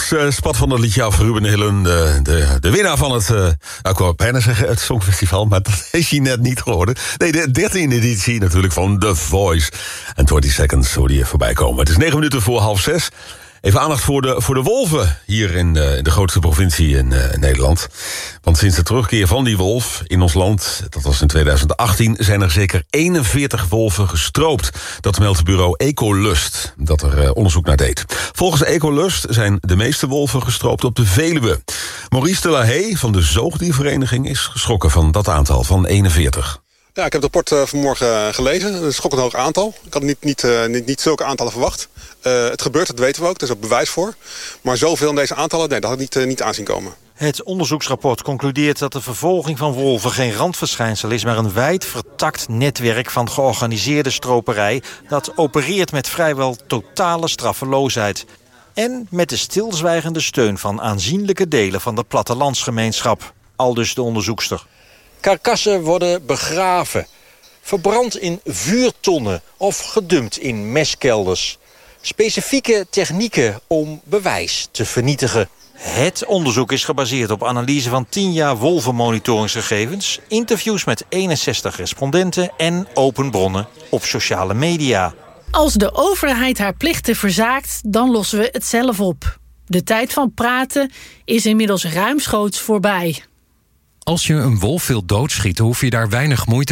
Seconds spat van het liedje af. Ruben Hillen, de winnaar van het... ik wou bijna zeggen het Songfestival, maar dat is hij net niet geworden. Nee, de 13e editie natuurlijk van The Voice. En 20 Seconds hoorde je voorbij komen. Het is 9 minuten voor 5:30. Even aandacht voor de wolven hier in de grootste provincie in Nederland. Want sinds de terugkeer van die wolf in ons land, dat was in 2018... zijn er zeker 41 wolven gestroopt. Dat meldt bureau Ecolust, dat er onderzoek naar deed. Volgens Ecolust zijn de meeste wolven gestroopt op de Veluwe. Maurice de la Haye van de Zoogdiervereniging is geschrokken van dat aantal, van 41. Ja, ik heb het rapport vanmorgen gelezen. Een schokkend hoog aantal. Ik had niet zulke aantallen verwacht. Het gebeurt, dat weten we ook. Er is ook bewijs voor. Maar zoveel in deze aantallen, nee, dat had ik niet aanzien komen. Het onderzoeksrapport concludeert dat de vervolging van wolven geen randverschijnsel is, maar een wijd vertakt netwerk van georganiseerde stroperij dat opereert met vrijwel totale straffeloosheid. En met de stilzwijgende steun van aanzienlijke delen van de plattelandsgemeenschap. Aldus de onderzoekster. Karkassen worden begraven, verbrand in vuurtonnen of gedumpt in meskelders. Specifieke technieken om bewijs te vernietigen. Het onderzoek is gebaseerd op analyse van 10 jaar wolvenmonitoringsgegevens, interviews met 61 respondenten en open bronnen op sociale media. Als de overheid haar plichten verzaakt, dan lossen we het zelf op. De tijd van praten is inmiddels ruimschoots voorbij. Als je een wolf wilt doodschieten, hoef je daar weinig moeite